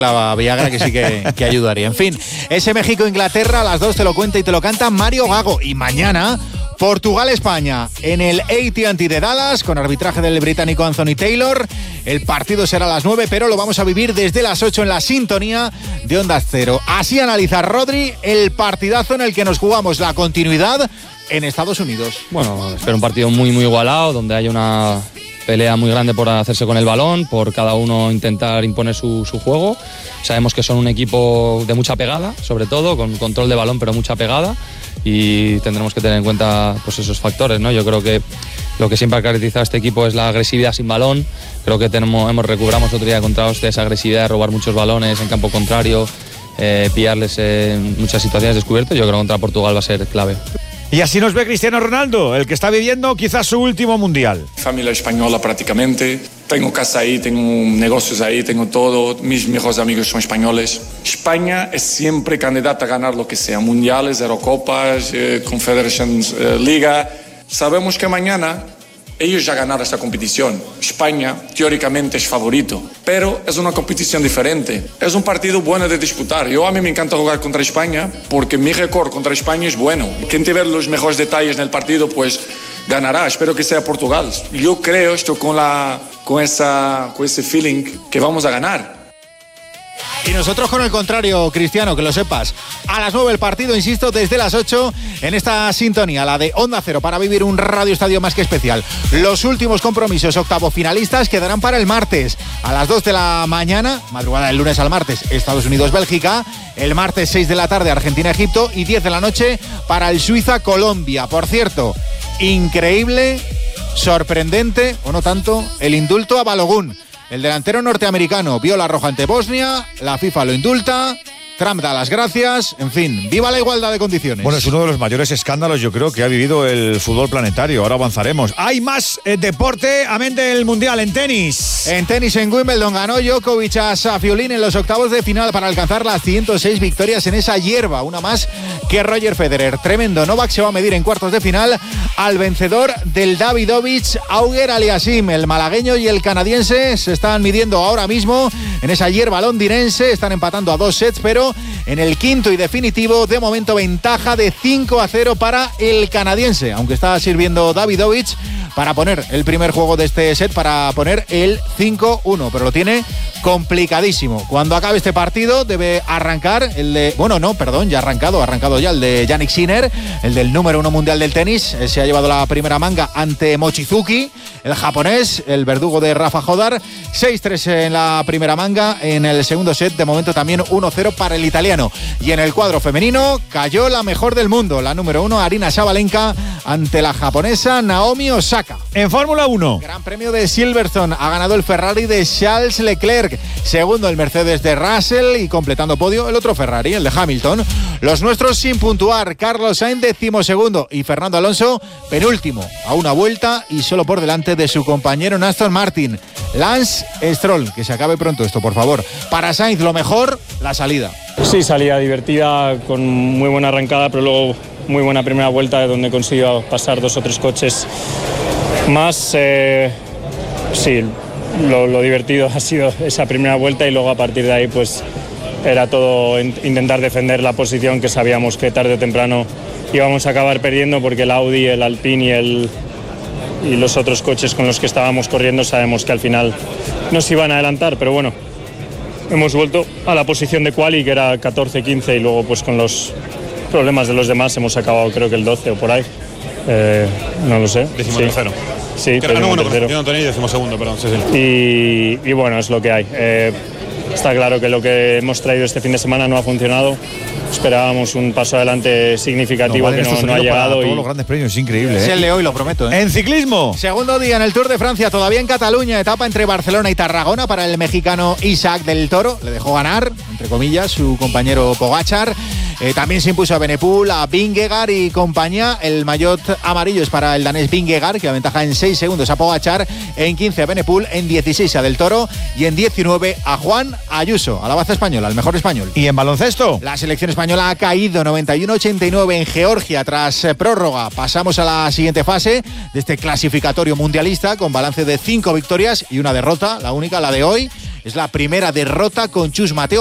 la Viagra, que sí que ayudaría. En fin, ese México-Inglaterra a las 2 te lo cuenta y te lo canta Mario Gago. Y mañana, Portugal-España en el AT&T de Dallas, con arbitraje del británico Anthony Taylor. El partido será a las 9, pero lo vamos a vivir desde las 8 en la sintonía de Onda Cero. Así analiza Rodri el partidazo en el que nos jugamos la continuidad en Estados Unidos. Bueno, espero un partido muy, muy igualado, donde haya una pelea muy grande por hacerse con el balón, por cada uno intentar imponer su juego. Sabemos que son un equipo de mucha pegada, sobre todo, con control de balón, pero mucha pegada, y tendremos que tener en cuenta pues esos factores, ¿no? Yo creo que lo que siempre ha caracterizado a este equipo es la agresividad sin balón. Creo que recuperamos otro día contra Austria esa agresividad de robar muchos balones en campo contrario, pillarles en muchas situaciones descubiertas. Yo creo que contra Portugal va a ser clave. Y así nos ve Cristiano Ronaldo, el que está viviendo quizás su último mundial. Familia española prácticamente. Tengo casa ahí, tengo negocios ahí, tengo todo. Mis mejores amigos son españoles. España es siempre candidata a ganar lo que sea. Mundiales, Eurocopas, Confederations Liga. Sabemos que mañana ellos ya ganaron esta competición. España, teóricamente, es favorito. Pero es una competición diferente. Es un partido bueno de disputar. A mí me encanta jugar contra España porque mi récord contra España es bueno. Quien te ve los mejores detalles en el partido, pues ganará. Espero que sea Portugal. Yo creo, estoy con ese feeling que vamos a ganar. Y nosotros con el contrario, Cristiano, que lo sepas. A las 9 el partido, insisto, desde las 8 en esta sintonía, la de Onda Cero, para vivir un Radio Estadio más que especial. Los últimos compromisos octavofinalistas quedarán para el martes. A las 2 de la mañana, madrugada del lunes al martes, Estados Unidos-Bélgica. El martes 6 de la tarde, Argentina-Egipto. Y 10 de la noche para el Suiza-Colombia. Por cierto, increíble, sorprendente, o no tanto, el indulto a Balogun. El delantero norteamericano vio la roja ante Bosnia, la FIFA lo indulta, Trump da las gracias, en fin, viva la igualdad de condiciones. Bueno, es uno de los mayores escándalos, yo creo, que ha vivido el fútbol planetario. Ahora avanzaremos. Hay más deporte, amén del Mundial, en tenis. En tenis, en Wimbledon, ganó Djokovic a Safiulin en los octavos de final para alcanzar las 106 victorias en esa hierba, una más que Roger Federer. Tremendo. Novak se va a medir en cuartos de final al vencedor del Davidovich, Auger Aliassime. El malagueño y el canadiense se están midiendo ahora mismo en esa hierba londinense. Están empatando a 2 sets, pero en el quinto y definitivo, de momento ventaja de 5-0 para el canadiense, aunque está sirviendo Davidovich para poner el primer juego de este set, para poner el 5-1, pero lo tiene complicadísimo. Cuando acabe este partido debe arrancar el de... Bueno, no, perdón, ya ha arrancado ya el de Jannik Sinner, el del número 1 mundial del tenis. Se ha llevado la primera manga ante Mochizuki, el japonés, el verdugo de Rafa Jodar. 6-3 en la primera manga. En el segundo set, de momento también 1-0 para el italiano. Y en el cuadro femenino cayó la mejor del mundo, la número 1, Aryna Sabalenka, ante la japonesa Naomi Osaka. En Fórmula 1. Gran Premio de Silverstone. Ha ganado el Ferrari de Charles Leclerc. Segundo el Mercedes de Russell y completando podio el otro Ferrari, el de Hamilton. Los nuestros sin puntuar. Carlos Sainz 12º y Fernando Alonso penúltimo, a una vuelta y solo por delante de su compañero en Aston Martin, Lance Stroll. Que se acabe pronto esto, por favor. Para Sainz lo mejor, la salida. Sí, salida divertida, con muy buena arrancada, pero luego muy buena primera vuelta donde consiguió pasar 2 o 3 coches más. Sí, lo divertido ha sido esa primera vuelta y luego a partir de ahí pues era todo intentar defender la posición que sabíamos que tarde o temprano íbamos a acabar perdiendo, porque el Audi, el Alpine y los otros coches con los que estábamos corriendo sabemos que al final nos iban a adelantar, pero bueno, hemos vuelto a la posición de quali, que era 14-15, y luego pues con los problemas de los demás hemos acabado creo que el 12 o por ahí. No lo sé. 13º. Sí, y bueno, es lo que hay. Está claro que lo que hemos traído este fin de semana no ha funcionado. Esperábamos un paso adelante significativo que no ha llegado. Todos los grandes premios, es increíble. Es el de hoy, lo prometo. En ciclismo. Segundo día en el Tour de Francia, todavía en Cataluña, etapa entre Barcelona y Tarragona para el mexicano Isaac del Toro. Le dejó ganar, entre comillas, su compañero Pogačar. También se impuso a Benepul, a Vingegaard y compañía. El maillot amarillo es para el danés Vingegaard, que aventaja en 6 segundos a Pogačar, en 15 a Benepul, en 16 a Del Toro y en 19 a Juan Ayuso, a la baza española, el mejor español. ¿Y en baloncesto? La selección española ha caído 91-89 en Georgia tras prórroga. Pasamos a la siguiente fase de este clasificatorio mundialista con balance de 5 victorias y una derrota, la única, la de hoy. Es la primera derrota con Chus Mateo